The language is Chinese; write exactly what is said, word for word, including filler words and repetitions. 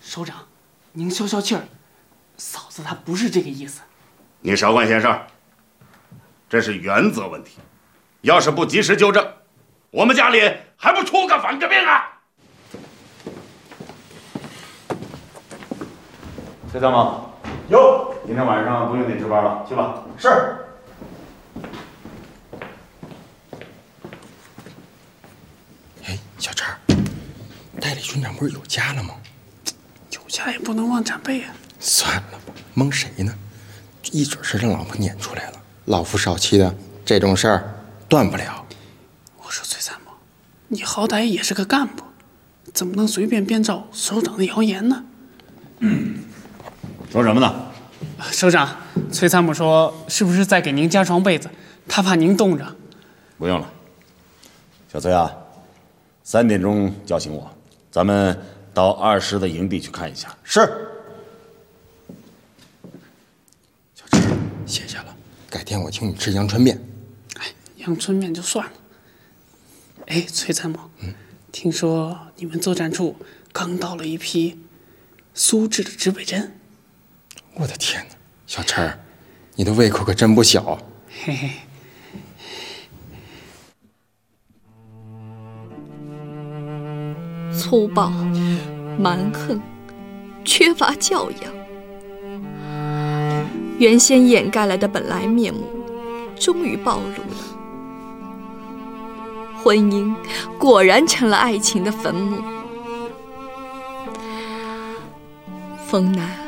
首长，您消消气儿，嫂子她不是这个意思。 你少管闲事儿，这是原则问题，要是不及时纠正，我们家里还不出个反革命啊！崔参谋， 有， 今天晚上不用你值班了，去吧。 是。 哎，小陈，代理军长不是有家了吗？ 有家也不能忘长辈啊。 算了吧，蒙谁呢？一准是让老婆撵出来了。老夫少妻的这种事儿断不了。 我说崔参谋，你好歹也是个干部，怎么能随便编造首长的谣言呢？ 嗯，说什么呢？ 首长，崔参谋说是不是在给您加床被子？他怕您冻着。 不用了，小崔啊，三点钟叫醒我，咱们到二师的营地去看一下。 是。 小陈，谢谢了，改天我请你吃阳春面。 哎，阳春面就算了。哎，崔参谋，嗯，听说你们作战处刚到了一批苏制的指北针。 我的天哪，小陈，你的胃口可真不小。 嘿嘿。 粗暴、蛮横、缺乏教养，原先掩盖了的本来面目，终于暴露了。婚姻果然成了爱情的坟墓。风南，